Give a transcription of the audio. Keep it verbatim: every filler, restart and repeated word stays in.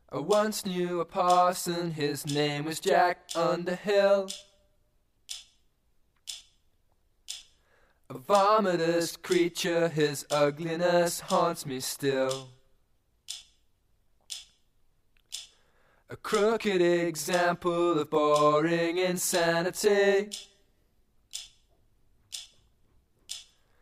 I once knew a parson, his name was Jack Underhill. A vomitous creature, his ugliness haunts me still. A crooked example of boring insanity.